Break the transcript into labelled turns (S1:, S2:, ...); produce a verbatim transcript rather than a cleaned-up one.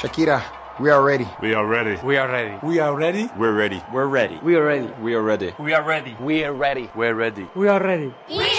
S1: Shakira, we are ready.
S2: We are ready.
S3: We are ready.
S4: We are ready.
S2: We're ready.
S5: We're ready.
S6: We are ready.
S5: We are ready.
S3: We are ready.
S6: We are ready.
S5: We're ready.
S6: We are ready.
S7: We